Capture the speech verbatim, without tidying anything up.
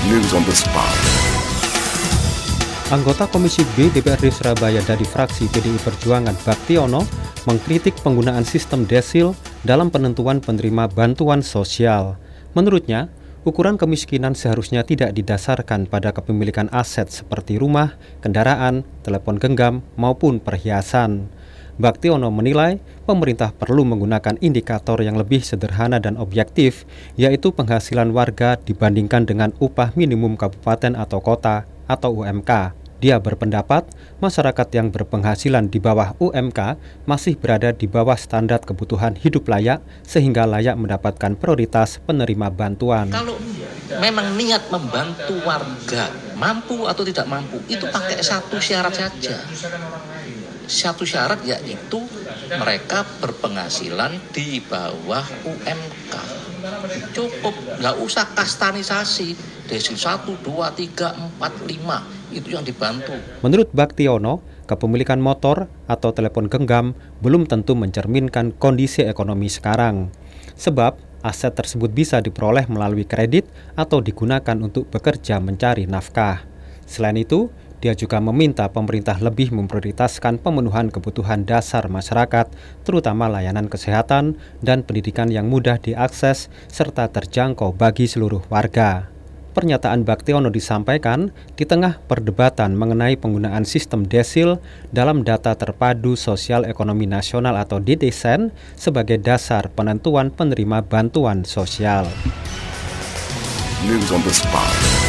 News on the spot. Anggota Komisi B D P R D Surabaya dari fraksi P D I Perjuangan Baktiono mengkritik penggunaan sistem desil dalam penentuan penerima bantuan sosial. Menurutnya, ukuran kemiskinan seharusnya tidak didasarkan pada kepemilikan aset seperti rumah, kendaraan, telepon genggam, maupun perhiasan. Baktiono menilai pemerintah perlu menggunakan indikator yang lebih sederhana dan objektif, yaitu penghasilan warga dibandingkan dengan upah minimum kabupaten atau kota atau U M K. Dia berpendapat masyarakat yang berpenghasilan di bawah U M K masih berada di bawah standar kebutuhan hidup layak sehingga layak mendapatkan prioritas penerima bantuan. Kalau memang niat membantu warga, mampu atau tidak mampu, itu pakai satu syarat saja. Satu syarat yaitu mereka berpenghasilan di bawah U M K. Cukup, nggak usah kastanisasi. Desil satu, dua, tiga, empat, lima, itu yang dibantu. Menurut Baktiono, kepemilikan motor atau telepon genggam belum tentu mencerminkan kondisi ekonomi sekarang. Sebab, aset tersebut bisa diperoleh melalui kredit atau digunakan untuk bekerja mencari nafkah. Selain itu, dia juga meminta pemerintah lebih memprioritaskan pemenuhan kebutuhan dasar masyarakat, terutama layanan kesehatan dan pendidikan yang mudah diakses serta terjangkau bagi seluruh warga. Pernyataan Baktiono disampaikan di tengah perdebatan mengenai penggunaan sistem desil dalam data terpadu sosial ekonomi nasional atau D D S E N sebagai dasar penentuan penerima bantuan sosial. News on the spot.